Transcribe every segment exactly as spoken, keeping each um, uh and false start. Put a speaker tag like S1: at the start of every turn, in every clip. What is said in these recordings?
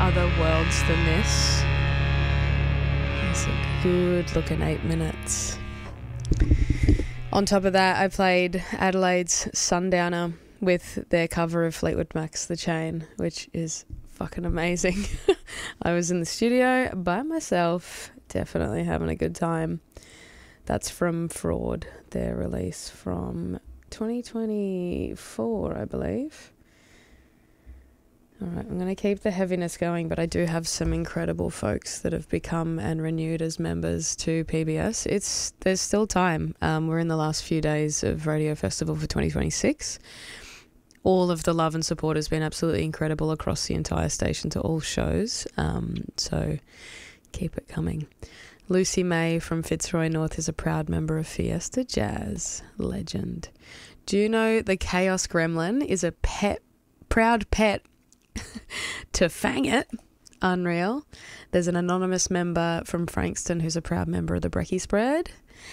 S1: other worlds than this. It's a good looking eight minutes. On top of that, I played Adelaide's Sundowner with their cover of Fleetwood Mac's The Chain, which is fucking amazing. I was in the studio by myself, definitely having a good time. That's from Fraud, their release from twenty twenty-four, I believe. All right, I'm going to keep the heaviness going, but I do have some incredible folks that have become and renewed as members to P B S. It's there's still time. Um, we're in the last few days of Radio Festival for twenty twenty-six. All of the love and support has been absolutely incredible across the entire station to all shows. Um, so keep it coming. Lucy May from Fitzroy North is a proud member of Fiesta Jazz. Legend. Do you know the Chaos Gremlin is a pet, proud pet to Fang It? Unreal. There's an anonymous member from Frankston who's a proud member of the Brekkie Spread.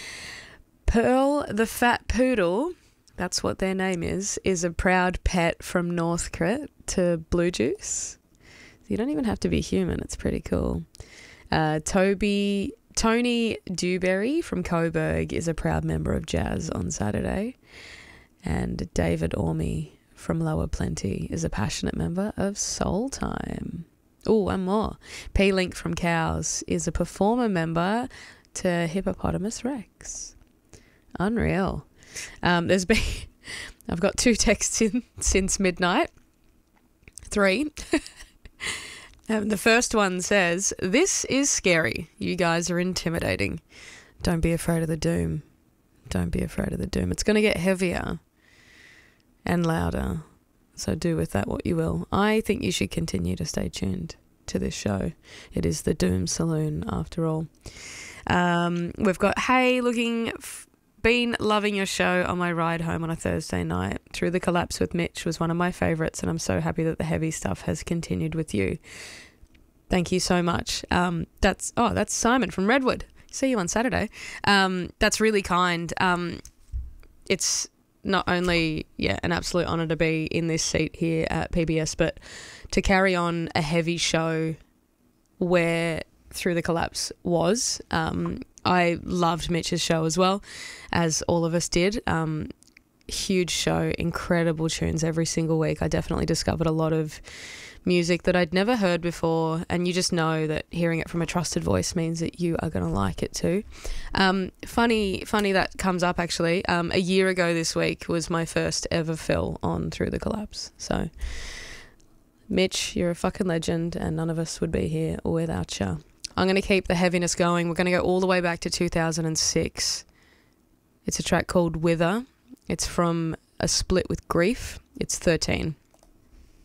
S1: Pearl the Fat Poodle, that's what their name is, is a proud pet from Northcote to Blue Juice. You don't even have to be human. It's pretty cool. Uh, Toby... Tony Dewberry from Coburg is a proud member of Jazz on Saturday. And David Orme from Lower Plenty is a passionate member of Soul Time. Oh, one more. P-Link from Cows is a performer member to Hippopotamus Rex. Unreal. Um, there's been... I've got two texts in since midnight. Three. Um, the first one says, "This is scary. You guys are intimidating. Don't be afraid of the doom. Don't be afraid of the doom. It's going to get heavier and louder. So do with that what you will. I think you should continue to stay tuned to this show. It is the Doom Saloon after all." Um, we've got, "Hey, looking... F- been loving your show on my ride home on a Thursday night. Through the Collapse with Mitch was one of my favourites, and I'm so happy that the heavy stuff has continued with you." Thank you so much. Um, that's oh, that's Simon from Redwood. See you on Saturday. Um, that's really kind. Um, it's not only yeah an absolute honour to be in this seat here at P B S, but to carry on a heavy show where Through the Collapse was. Um, I loved Mitch's show as well, as all of us did. Um, huge show, incredible tunes every single week. I definitely discovered a lot of music that I'd never heard before, and you just know that hearing it from a trusted voice means that you are going to like it too. Um, funny, funny that comes up actually. Um, a year ago this week was my first ever fill on Through the Collapse. So, Mitch, you're a fucking legend, and none of us would be here without you. I'm going to keep the heaviness going. We're going to go all the way back to two thousand six. It's a track called Wither. It's from a split with Grief. It's thirteen.